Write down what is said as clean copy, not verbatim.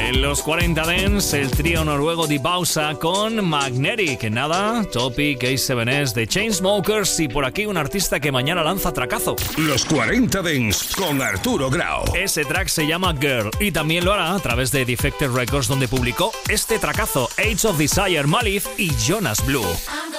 En los 40 Dance, el trío noruego Dibausa con Magnetic. Nada, Topic, A7S, The Chainsmokers y por aquí un artista que mañana lanza tracazo. Los 40 Dance con Arturo Grau. Ese track se llama Girl y también lo hará a través de Defected Records, donde publicó este tracazo, Age of Desire, Malif y Jonas Blue.